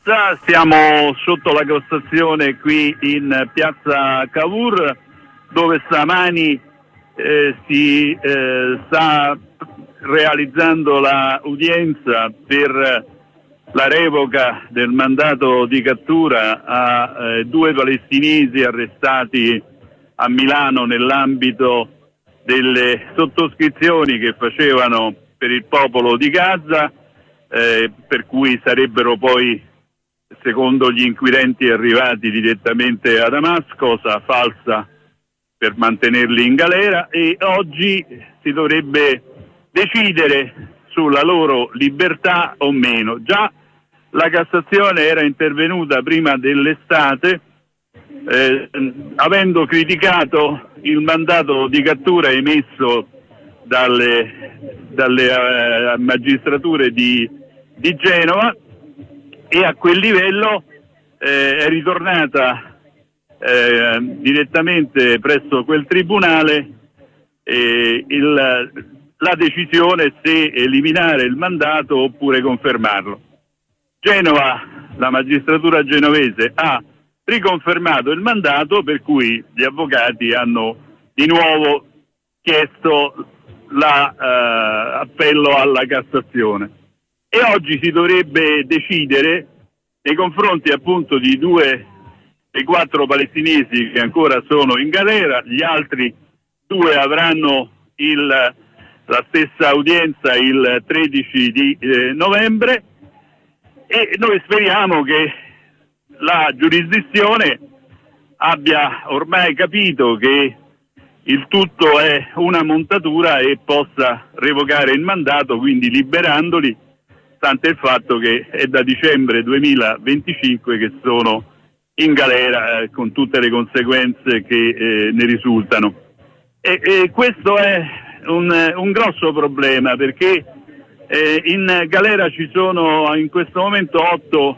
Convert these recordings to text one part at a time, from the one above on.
Siamo sotto la Cassazione qui in piazza Cavour, dove stamani si sta realizzando l'udienza per la revoca del mandato di cattura a due palestinesi arrestati a Milano nell'ambito delle sottoscrizioni che facevano per il popolo di Gaza, per cui sarebbero poi, secondo gli inquirenti, arrivati direttamente a Damasco, cosa falsa, per mantenerli in galera, e oggi si dovrebbe decidere sulla loro libertà o meno. Già la Cassazione era intervenuta prima dell'estate, avendo criticato il mandato di cattura emesso dalle magistrature di Genova, e a quel livello è ritornata direttamente presso quel tribunale la decisione se eliminare il mandato oppure confermarlo. Genova, la magistratura genovese, ha riconfermato il mandato, per cui gli avvocati hanno di nuovo chiesto l'appello alla Cassazione. E oggi si dovrebbe decidere nei confronti appunto di 2 dei 4 palestinesi che ancora sono in galera. Gli altri 2 avranno la stessa udienza il 13 di novembre, e noi speriamo che la giurisdizione abbia ormai capito che il tutto è una montatura e possa revocare il mandato, quindi liberandoli, tanto il fatto che è da dicembre 2025 che sono in galera, con tutte le conseguenze che ne risultano. E questo è un grosso problema, perché in galera ci sono in questo momento 8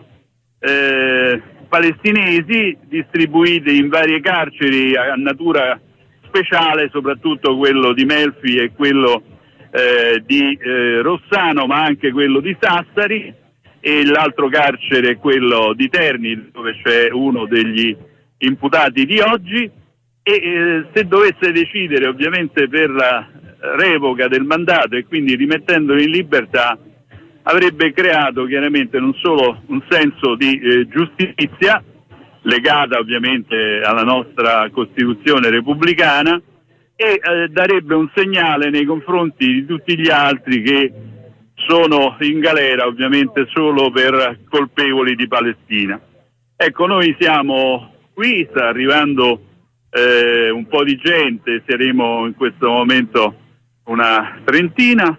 palestinesi distribuiti in varie carceri a natura speciale, soprattutto quello di Melfi e quello di Rossano, ma anche quello di Sassari, e l'altro carcere è quello di Terni, dove c'è uno degli imputati di oggi. E se dovesse decidere ovviamente per la revoca del mandato e quindi rimettendolo in libertà, avrebbe creato chiaramente non solo un senso di giustizia legata ovviamente alla nostra Costituzione repubblicana, e darebbe un segnale nei confronti di tutti gli altri che sono in galera ovviamente solo per colpevoli di Palestina. Ecco, noi siamo qui, sta arrivando un po' di gente, saremo in questo momento una trentina,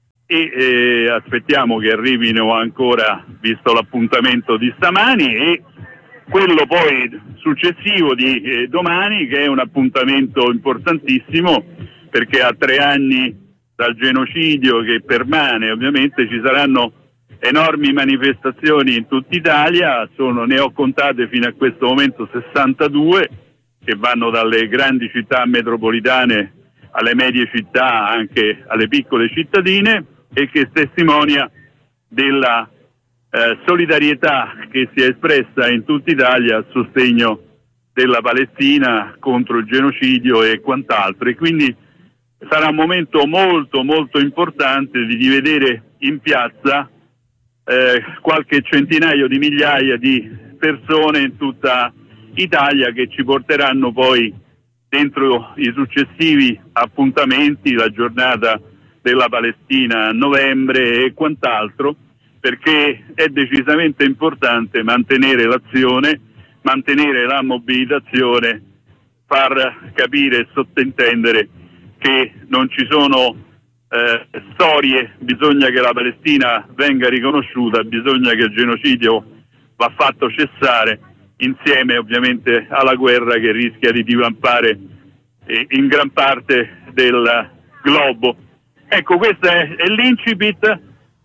e aspettiamo che arrivino ancora, visto l'appuntamento di stamani e quello poi successivo di domani, che è un appuntamento importantissimo, perché a 3 anni dal genocidio che permane ovviamente ci saranno enormi manifestazioni in tutta Italia. Ne ho contate fino a questo momento 62, che vanno dalle grandi città metropolitane alle medie città, anche alle piccole cittadine, e che testimonia della solidarietà che si è espressa in tutta Italia a sostegno della Palestina contro il genocidio e quant'altro. E quindi sarà un momento molto molto importante di vedere in piazza qualche centinaio di migliaia di persone in tutta Italia, che ci porteranno poi dentro i successivi appuntamenti, la giornata della Palestina a novembre e quant'altro, perché è decisamente importante mantenere l'azione, mantenere la mobilitazione, far capire e sottintendere che non ci sono storie, bisogna che la Palestina venga riconosciuta, bisogna che il genocidio va fatto cessare, insieme ovviamente alla guerra che rischia di divampare in gran parte del globo. Ecco, questo è l'incipit.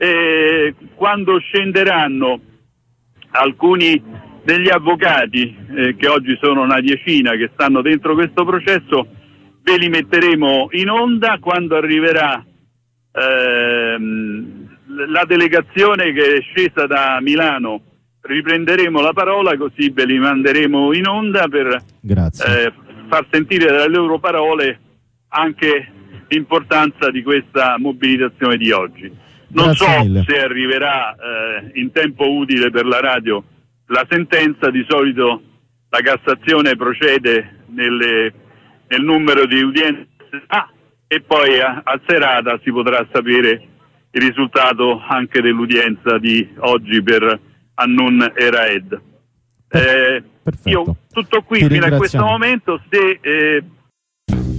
Quando scenderanno alcuni degli avvocati, che oggi sono una decina che stanno dentro questo processo, ve li metteremo in onda. Quando arriverà la delegazione che è scesa da Milano riprenderemo la parola, così ve li manderemo in onda per far sentire dalle loro parole anche l'importanza di questa mobilitazione di oggi. Non so se arriverà in tempo utile per la radio la sentenza. Di solito la Cassazione procede nel numero di udienze e poi a serata si potrà sapere il risultato anche dell'udienza di oggi per Annun e Raed. Io tutto qui fino a questo momento. Se